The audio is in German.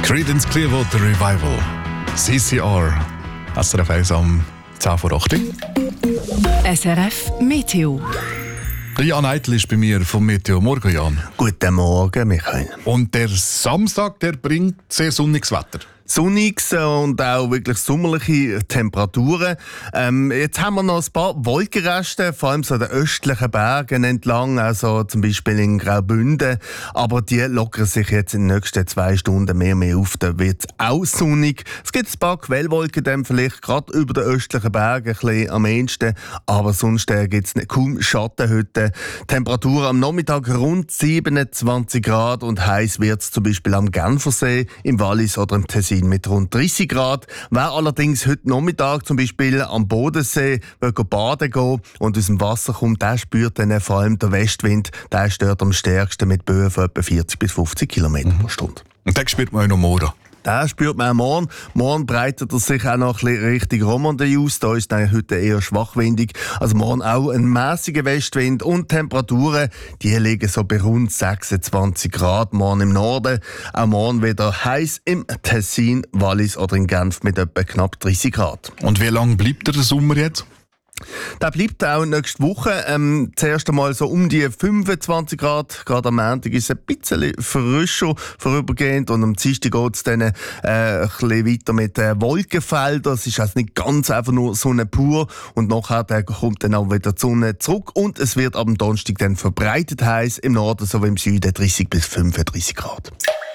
Creedence Clearwater Revival. CCR. SRF 1 am 10 vor 8. SRF Meteo. Der Jan Eitel ist bei mir vom Meteo. Morgen, Jan. Guten Morgen, Michael. Und der Samstag, der bringt sehr sonniges Wetter. Sonniges und auch wirklich sommerliche Temperaturen. Jetzt haben wir noch ein paar Wolkenreste, vor allem so den östlichen Bergen entlang, also zum Beispiel in Graubünden. Aber die lockern sich jetzt in den nächsten 2 Stunden mehr und mehr auf. Da wird es auch sonnig. Es gibt ein paar Quellwolken, dann vielleicht gerade über den östlichen Bergen ein bisschen am ehesten. Aber sonst gibt es kaum Schatten heute. Temperatur am Nachmittag rund 27 Grad und heiß wird es zum Beispiel am Genfersee, im Wallis oder im Tessin mit rund 30 Grad. Wer allerdings heute Nachmittag zum Beispiel am Bodensee baden gehen und aus dem Wasser kommt, der spürt dann vor allem den Westwind. Der stört am stärksten mit Böen von etwa 40 bis 50 km pro Stunde. Und den spürt man auch noch morgen. Den spürt man auch morgen. Morgen breitet er sich auch noch ein bisschen Richtung Romandie aus. Da ist es heute eher schwachwindig. Also morgen auch ein mäßiger Westwind und Temperaturen, die liegen so bei rund 26 Grad morgen im Norden. Auch morgen wieder heiß im Tessin, Wallis oder in Genf mit etwa knapp 30 Grad. Und wie lange bleibt der Sommer jetzt? Der bleibt auch nächste Woche. Zuerst einmal so um die 25 Grad. Gerade am Montag ist es ein bisschen frischer vorübergehend. Und am Dienstag geht es dann ein bisschen weiter mit Wolkenfeldern. Es ist also nicht ganz einfach nur Sonne pur. Und nachher kommt dann auch wieder die Sonne zurück. Und es wird am Donnerstag dann verbreitet heiß. Im Norden sowie im Süden 30 bis 35 Grad.